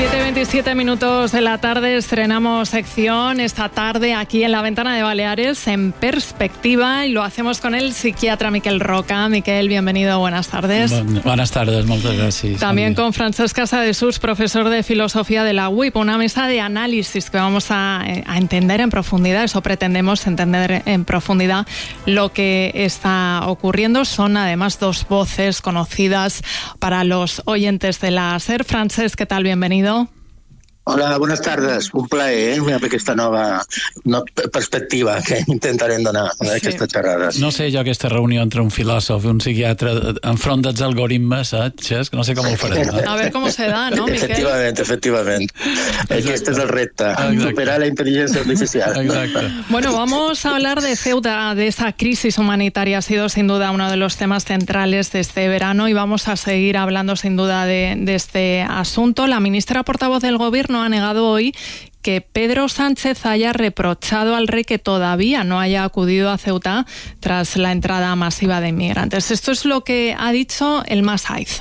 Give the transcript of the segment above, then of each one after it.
7:27 minutos de la tarde, estrenamos sección esta tarde aquí en la Ventana de Baleares en Perspectiva y lo hacemos con el psiquiatra Miquel Roca. Miquel, bienvenido, buenas tardes. Buenas tardes, muchas gracias. También con Francesc Casadesús, profesor de Filosofía de la UIP, una mesa de análisis que vamos a entender en profundidad, eso pretendemos, entender en profundidad lo que está ocurriendo. Son además dos voces conocidas para los oyentes de la SER. Francesc, ¿qué tal? Bienvenido. Hola, buenas tardes. Un plaer per aquesta nova perspectiva que intentarem donar a aquestes xerrades. No sé jo aquesta reunió entre un filòsof i un psiquiatre enfront dels algoritmes, saps? No sé com ho farem. A ver cómo se da, ¿no, Miquel? Efectivament. Este es el repte, superar la inteligencia artificial. Exacto. Bueno, vamos a hablar de Ceuta, de esa crisis humanitaria. Ha sido sin duda uno de los temas centrales de este verano y vamos a seguir hablando sin duda de este asunto. La ministra portavoz del Gobierno ha negado hoy que Pedro Sánchez haya reprochado al rey que todavía no haya acudido a Ceuta tras la entrada masiva de inmigrantes. Esto es lo que ha dicho el Mas Aiz.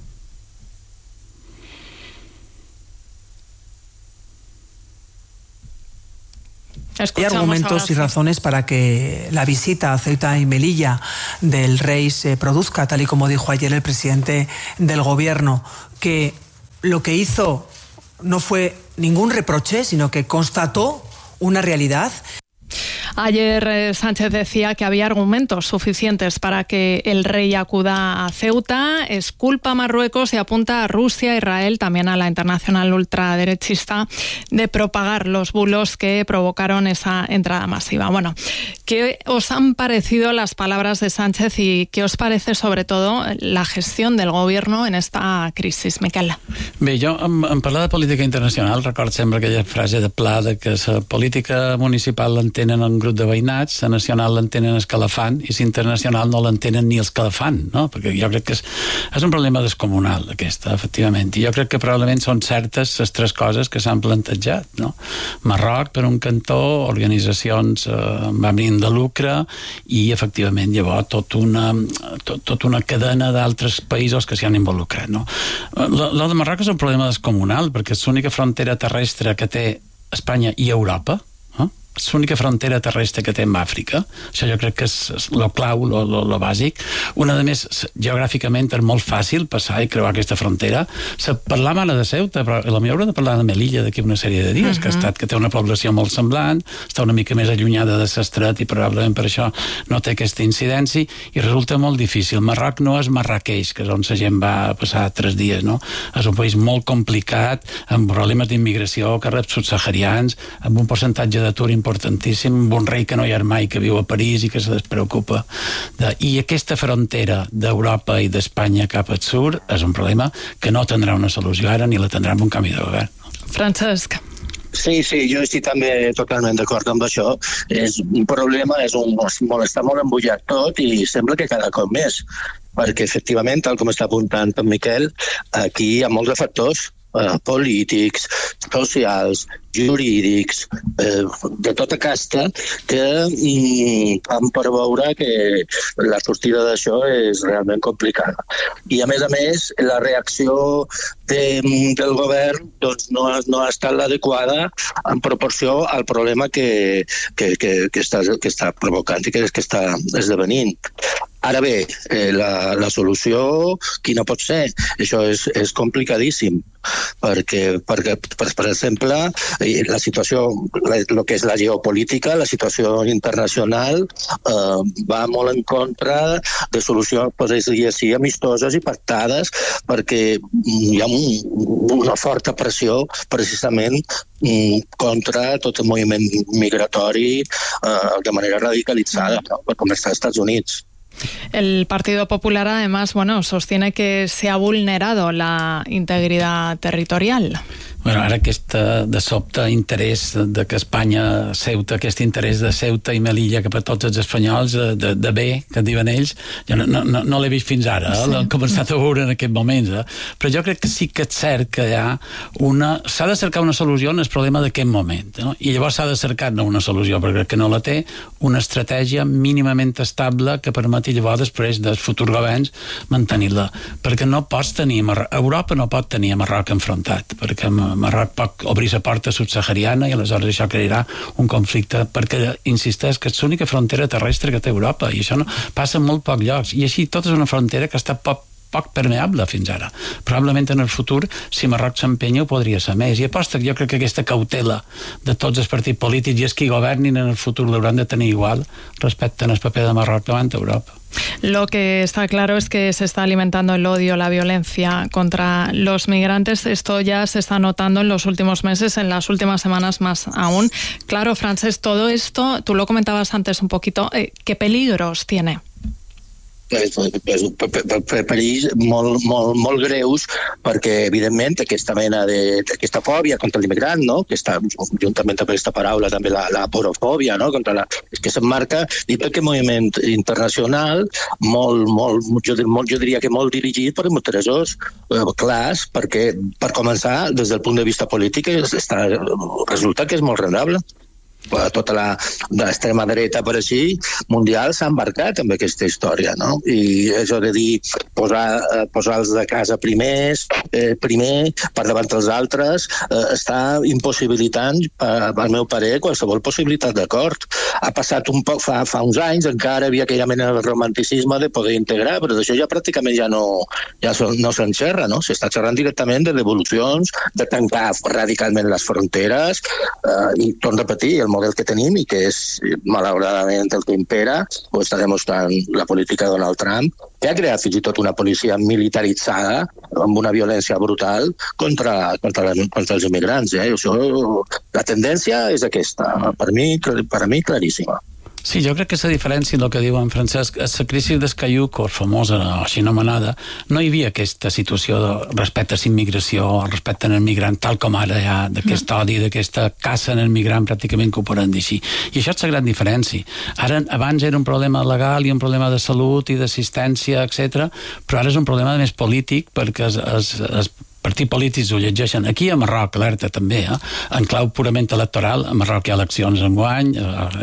Hay argumentos y razones para que la visita a Ceuta y Melilla del rey se produzca, tal y como dijo ayer el presidente del Gobierno, que lo que hizo no fue ningún reproche, sino que constató una realidad. Ayer Sánchez decía que había argumentos suficientes para que el rey acuda a Ceuta. Es culpa a Marruecos y apunta a Rusia, Israel, también a la internacional ultraderechista, de propagar los bulos que provocaron esa entrada masiva. Bueno, ¿qué os han parecido las palabras de Sánchez y qué os parece sobre todo la gestión del Gobierno en esta crisis, Miquel? Bé, jo en parlar de política internacional recordo sempre aquella frase de Pla de que la política municipal l'entenen un grup de veïnats, la nacional l'entenen escalafant i la internacional no l'entenen ni escalafant, no? Perquè jo crec que és un problema descomunal aquesta, efectivament, i jo crec que probablement són certes les tres coses que s'han plantejat, no? Marroc, per un cantó, organitzacions amb ànim de lucre i efectivament llavors tota una cadena d'altres països que s'hi han involucrat, no? Lo de Marroc és un problema descomunal perquè és l'única frontera terrestre que té Espanya i Europa, és l'única frontera terrestre que té amb Àfrica. Això jo crec que és lo clau, lo bàsic. Una de més, geogràficament és molt fàcil passar i creuar aquesta frontera. Parlàvem ara de Ceuta, però potser haurem de parlar de Melilla d'aquí una sèrie de dies, que té una població molt semblant, està una mica més allunyada de l'estret i probablement per això no té aquesta incidència i resulta molt difícil. Marroc no és Marrakeix, que és on la gent va passar 3 dies, no? És un país molt complicat, amb problemes d'immigració, que rep subsaharians, amb un percentatge d'atur importantíssim, amb un rei que no hi ha mai, que viu a París i que se despreocupa. I aquesta frontera d'Europa i d'Espanya cap al sud és un problema que no tindrà una solució ara ni la tindrà amb un canvi de govern. Francesc. Sí, jo estic també totalment d'acord amb això. És un problema, està molt embullat tot i sembla que cada cop més, perquè efectivament, tal com està apuntant en Miquel, aquí hi ha molts de factors polítics, socials, jurídics, de tota casta, que fan per veure que la sortida d'això és realment complicada. I a més, la reacció del govern doncs, no ha estat l'adequada en proporció al problema que està provocant i que està esdevenint. Ara bé, la solució, quina pot ser? Això és complicadíssim, perquè, per exemple, la situació, el que és la geopolítica, la situació internacional, va molt en contra de solucions, podria dir així, amistoses i pactades, perquè hi ha una forta pressió, precisament, contra tot el moviment migratori de manera radicalitzada, no? Com està als Estats Units. El Partido Popular, además, sostiene que se ha vulnerado la integridad territorial. Bueno, ara aquest de sobte interès de que Espanya, Ceuta, aquest interès de Ceuta i Melilla cap a tots els espanyols, de bé, que diuen ells, jo no l'he vist fins ara, l'he començat a veure en aquest moment, però jo crec que sí que és cert que s'ha de cercar una solució al problema d'aquest moment, no? I llavors s'ha de cercar no una solució, perquè crec que no la té, una estratègia mínimament estable que permeti permet i llavors després dels futurs governs mantenir-la, perquè no pots tenir Europa no pot tenir Marroc enfrontat, perquè Marroc pot obrir la porta subsahariana i aleshores això crearà un conflicte, perquè insisteix que és l'única frontera terrestre que té Europa i això no passa en molt pocs llocs, i així tot és una frontera que està poc permeable fins ara. Probablement en el futur, si Marroc s'empenya, ho podria ser més. I aposta que jo crec que aquesta cautela de tots els partits polítics i els que governin en el futur l'hauran de tenir igual respecte al paper de Marroc davant d'Europa. Lo que está claro es que se está alimentando el odio, la violencia contra los migrantes. Esto ya se está notando en los últimos meses, en las últimas semanas más aún. Claro, Francesc, todo esto, tú lo comentabas antes un poquito, ¿qué peligros tiene? Perills molt greus, perquè evidentment aquesta mena d'aquesta fòbia contra l'immigrant, no? Que està juntament amb aquesta paraula també la porofòbia, no? És que s'emmarca dins d'aquest moviment internacional jo diria que molt dirigit per interessos clars, perquè per començar des del punt de vista polític resulta que és molt raonable. Tota l'extrema dreta, per així, mundial s'ha embarcat amb aquesta història, no? I això de dir posar els de casa primer, per davant dels altres, està impossibilitant, al meu parer, qualsevol possibilitat d'acord. Ha passat un poc, fa uns anys, encara havia aquella mena de romanticisme de poder integrar, però d'això ja pràcticament ja no se'n xerra, no? S'està xerrant directament de devolucions, de tancar radicalment les fronteres, i torno a repetir, el model que tenim i que és malauradament el que impera, ho està demostrant la política de Donald Trump, que ha creat fins i tot una policia militaritzada amb una violència brutal contra els immigrants. La tendència és aquesta, per mi claríssima. Sí, jo crec que la diferència en el que diu en Francesc, a la crisi d'Escaiuc, famosa o així anomenada, no hi havia aquesta situació de respecte a la immigració, respecte al migrant, tal com ara hi ha d'aquest odi, d'aquesta caça en el migrant, pràcticament que ho podem dir així. I això és la gran diferència. Abans era un problema legal i un problema de salut i d'assistència, etc., però ara és un problema més polític, perquè els partits polítics ho llegeixen. Aquí a Marroc, alerta també, en clau purament electoral. A Marroc hi ha eleccions enguany,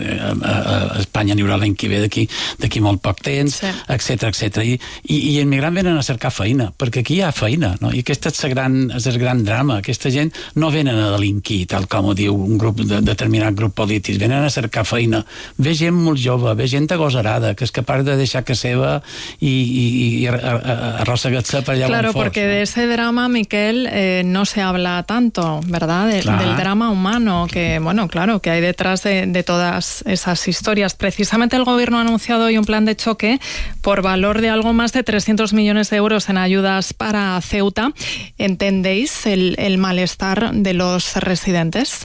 a Espanya n'hi haurà l'any que ve d'aquí molt poc temps, etc. I el migrant venen a cercar feina, perquè aquí hi ha feina, no? I aquest és el gran drama. Aquesta gent no venen a delinquir, tal com ho diu un determinat grup polític, venen a cercar feina. Ve gent molt jove, ve gent agosarada, que és capaç de deixar que seva i arrossegar-se per allà on fos. Claro, porque de ese drama, Miquel, no se habla tanto, ¿verdad? Del drama humano que hay detrás de todas esas historias. Precisamente el gobierno ha anunciado hoy un plan de choque por valor de algo más de 300 millones de euros en ayudas para Ceuta. ¿Entendéis el malestar de los residentes?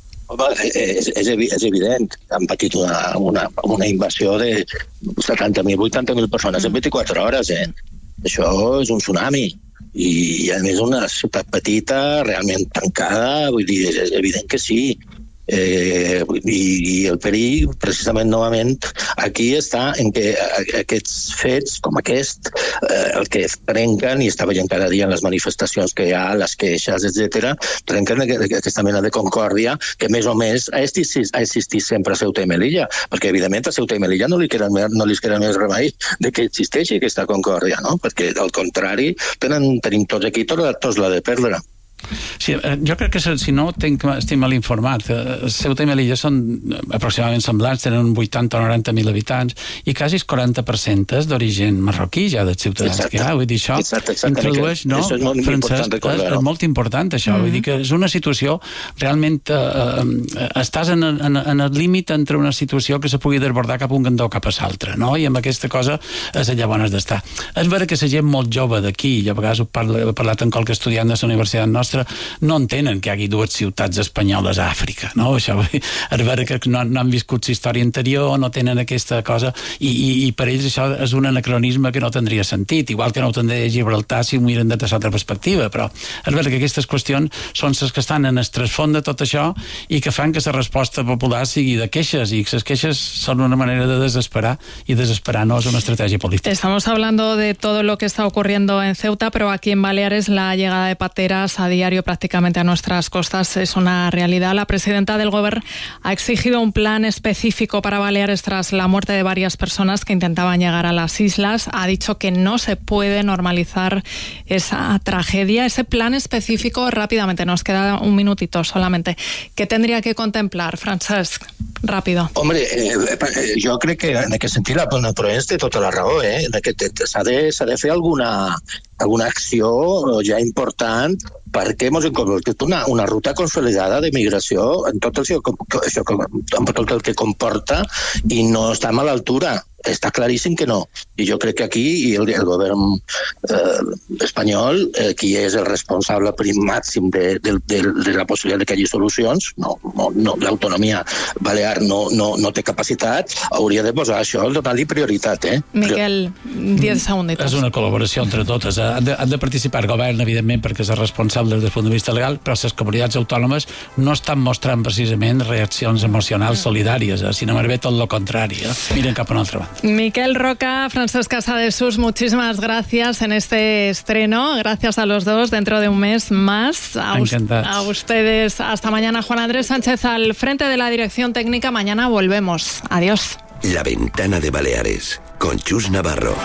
És evident. Han patit una invasió de 70.000, 80.000 persones en 24 hores. Això és un tsunami. I a més una ciutat petita, realment tancada, vull dir, és evident que sí. I el perill, precisament novament, aquí està en que aquests fets com aquest, el que trenquen, i està veient cada dia en les manifestacions que hi ha, les queixes, etc., trenquen aquesta mena de concòrdia que més o més ha existit sempre a Ceuta i Melilla, perquè evidentment a Ceuta i Melilla no li queda més remei de que existeixi aquesta concòrdia, no? Perquè al contrari tenim tots aquí tots la de perdre. Sí, jo crec que si no estic mal informat, Ceuta i Melilla són aproximadament semblants, tenen 80 o 90.000 habitants i quasi el 40% és d'origen marroquí ja dels ciutadans que hi ha, vull dir, això introdueix, no? Francesc, és molt important això, vull dir que és una situació realment estàs en el límit entre una situació que se pugui desbordar cap a un cantó cap a l'altre, no? I amb aquesta cosa és allà on has d'estar. És vera que la gent molt jove d'aquí, jo a vegades he parlat amb qualque estudiant de la universitat nostra, no entenen que hi hagi dues ciutats espanyoles a Àfrica, no? Això és vera que no han viscut la història anterior, no tenen aquesta cosa, i per ells això és un anacronisme que no tindria sentit, igual que no ho tindria Gibraltar si ho miren de l'altra perspectiva, però és vera que aquestes qüestions són les que estan en el trasfons de tot això i que fan que la resposta popular sigui de queixes, i les queixes són una manera de desesperar, i desesperar no és una estratègia política. Estamos hablando de todo lo que está ocurriendo en Ceuta, pero aquí en Baleares la llegada de pateras a diario prácticamente prácticamente a nuestras costas es una realidad. La presidenta del Gobierno ha exigido un plan específico para Baleares tras la muerte de varias personas que intentaban llegar a las islas. Ha dicho que no se puede normalizar esa tragedia. Ese plan específico, rápidamente, nos queda un minutito solamente. ¿Qué tendría que contemplar, Francesc? Ràpido. Home, jo crec que en aquest sentit la Proens té tota la raó, s'ha de fer alguna acció ja important perquè hem convertit una ruta consolidada de migració en tot el que comporta i no estem a l'altura. Està claríssim que no. I jo crec que aquí el govern espanyol, qui és el responsable màxim de la possibilitat que hi hagi solucions, l'autonomia balear no té capacitat, hauria de posar això, donar-li prioritat. Miquel, 10 segunditos. És una col·laboració entre totes. Han de participar el govern, evidentment, perquè és el responsable des del punt de vista legal, però les comunitats autònomes no estan mostrant precisament reaccions emocionals solidàries, sinó més bé tot el contrari. Miren cap a una altra banda. Miquel Roca, Francesc Casadesús, muchísimas gracias en este estreno. Gracias a los dos. Dentro de un mes más. A ustedes. Hasta mañana. Juan Andrés Sánchez al frente de la dirección técnica. Mañana volvemos. Adiós. La Ventana de Baleares con Chus Navarro.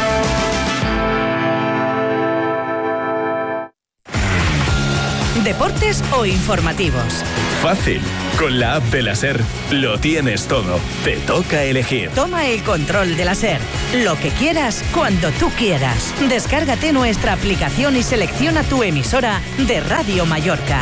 ¿Deportes o informativos? Fácil. Con la app de la SER lo tienes todo. Te toca elegir. Toma el control de la SER. Lo que quieras, cuando tú quieras. Descárgate nuestra aplicación y selecciona tu emisora de Radio Mallorca.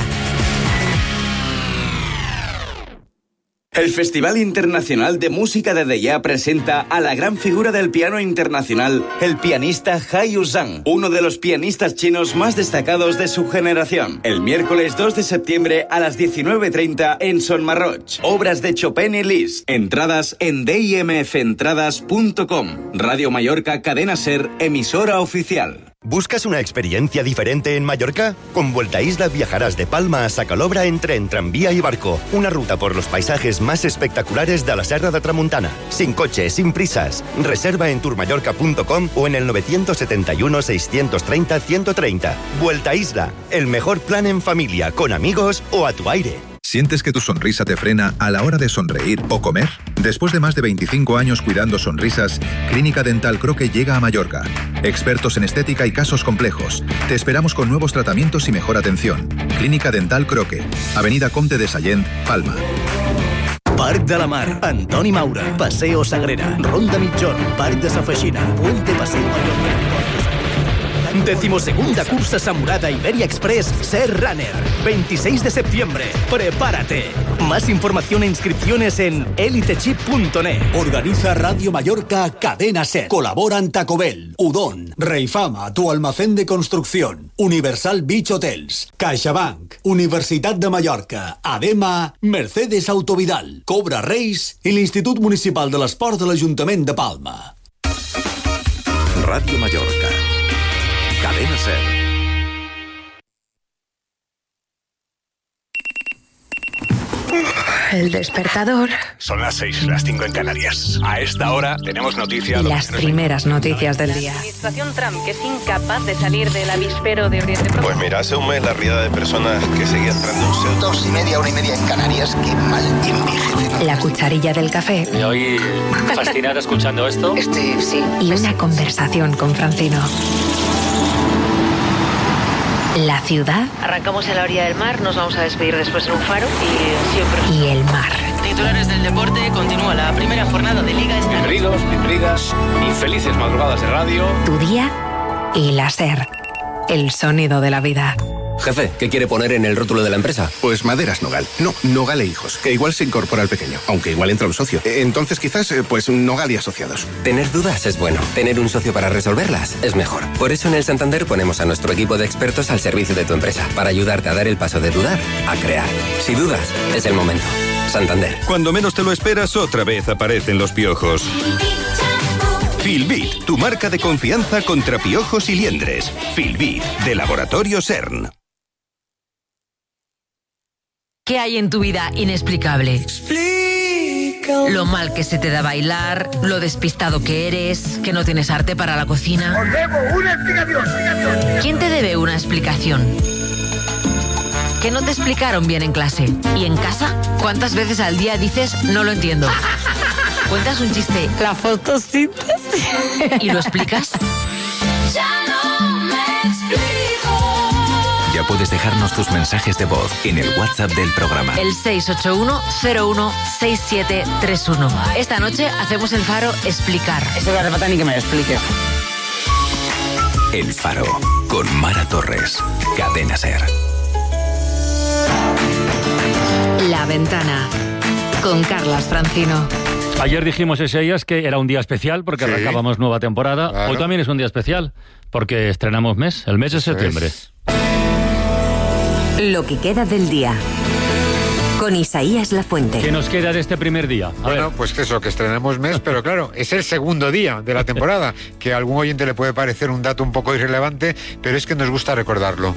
El Festival Internacional de Música de Deià presenta a la gran figura del piano internacional, el pianista Haiyou Zhang, uno de los pianistas chinos más destacados de su generación. El miércoles 2 de septiembre a las 19:30 en Son Marroch. Obras de Chopin y Liszt. Entradas en dimfentradas.com. Radio Mallorca, Cadena SER, emisora oficial. ¿Buscas una experiencia diferente en Mallorca? Con Vuelta Isla viajarás de Palma a Sacalobra en tren, tranvía y barco. Una ruta por los paisajes más espectaculares de la Serra de Tramuntana. Sin coche, sin prisas. Reserva en tourmallorca.com o en el 971 630 130. Vuelta Isla, el mejor plan en familia, con amigos o a tu aire. ¿Sientes que tu sonrisa te frena a la hora de sonreír o comer? Después de más de 25 años cuidando sonrisas, Clínica Dental Croque llega a Mallorca. Expertos en estética y casos complejos. Te esperamos con nuevos tratamientos y mejor atención. Clínica Dental Croque, Avenida Comte de Sallent, Palma. Parc de la Mar, Antoni Maura, Paseo Sagrera, Ronda Mitjorn, Parc de Sa Feixina, Puente Paseo Mallorca. 12ª cursa Samurada Iberia Express SER Runner. 26 de septiembre. Prepárate. Más información e inscripciones en elitechip.net. Organiza Radio Mallorca Cadena SER. Colaboran Taco Bell, Udon, Reifama, tu almacén de construcción, Universal Beach Hotels, CaixaBank, Universitat de Mallorca, ADEMA, Mercedes Autovidal, Cobra Reis i l'Institut Municipal de l'Esport de l'Ajuntament de Palma. Radio Mallorca. Cadena SER. El despertador. Son las 6, las 5 en Canarias. A esta hora tenemos noticias. Las primeras noticias del día. La administración Trump, que es incapaz de salir del avispero de Oriente Próximo. Pues mira, hace un mes la riada de personas que seguía entrando en SER. 2:30, 1:30 en Canarias. Qué mal envejecido. La cucharilla del café. Y hoy fascinada escuchando esto. Sí. Y una conversación con Francino. La ciudad. Arrancamos en la orilla del mar, nos vamos a despedir después en un faro y el mar. Titulares del deporte, continúa la primera jornada de Liga. Bienvenidos, bienvenidas y felices madrugadas de radio. Tu día y la SER. El sonido de la vida. Jefe, ¿qué quiere poner en el rótulo de la empresa? Pues Maderas Nogal. No, Nogal e Hijos, que igual se incorpora al pequeño, aunque igual entra un socio. Entonces quizás, pues Nogal y Asociados. Tener dudas es bueno. Tener un socio para resolverlas es mejor. Por eso en el Santander ponemos a nuestro equipo de expertos al servicio de tu empresa, para ayudarte a dar el paso de dudar a crear. Si dudas, es el momento. Santander. Cuando menos te lo esperas, otra vez aparecen los piojos. Filbit, tu marca de confianza contra piojos y liendres. Filbit, de Laboratorio CERN. ¿Qué hay en tu vida inexplicable? Lo mal que se te da bailar, lo despistado que eres, que no tienes arte para la cocina. ¡Os debo una explicación! ¿Quién te debe una explicación? que no te explicaron bien en clase. ¿Y en casa? ¿Cuántas veces al día dices no lo entiendo? ¿Cuentas un chiste? La fotosíntesis. ¿Y lo explicas? Ya no me explico. Ya puedes dejarnos tus mensajes de voz en el WhatsApp del programa. El 681-016731. Esta noche hacemos el Faro Explicar. Esto no hace falta ni que me lo expliques. El Faro, con Mara Torres. Cadena SER. La Ventana, con Carlas Francino. Ayer dijimos ese día que era un día especial porque arrancábamos nueva temporada. Claro. Hoy también es un día especial porque estrenamos mes, el mes de septiembre. Lo que queda del día. Con Isaías Lafuente. ¿Qué nos queda de este primer día? Bueno, pues eso, que estrenamos mes, pero claro, es el segundo día de la temporada, que a algún oyente le puede parecer un dato un poco irrelevante, pero es que nos gusta recordarlo.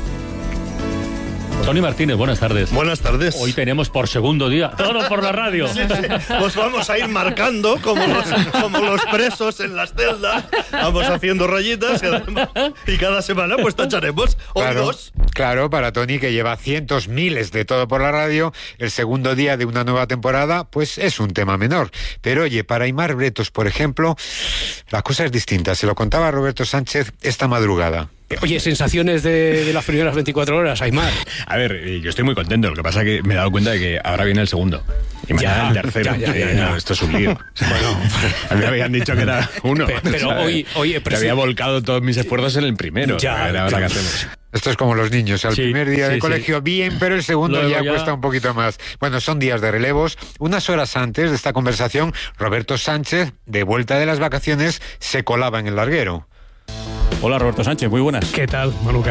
Tony Martínez, buenas tardes. Buenas tardes. Hoy tenemos por segundo día, todo por la radio. Sí. Pues vamos a ir marcando como los presos en las celdas. Vamos haciendo rayitas y cada semana pues tacharemos dos. Claro, para Tony, que lleva cientos, miles de todo por la radio, el segundo día de una nueva temporada pues es un tema menor. Pero oye, para Aimar Bretos, por ejemplo, la cosa es distinta. Se lo contaba Roberto Sánchez esta madrugada. Oye, sensaciones de las primeras 24 horas, Aimar. A ver, yo estoy muy contento. Lo que pasa es que me he dado cuenta de que ahora viene el segundo. Y mañana el tercero. Ya. Esto es un lío. Bueno, a mí me habían dicho que era uno. Pero hoy te había volcado todos mis esfuerzos en el primero. Ahora ¿qué hacemos? Esto es como los niños, al primer día de colegio bien, pero el segundo ya cuesta un poquito más. Bueno, son días de relevos. Unas horas antes de esta conversación, Roberto Sánchez, de vuelta de las vacaciones, se colaba en el larguero. Hola, Roberto Sánchez, muy buenas. ¿Qué tal, Manu?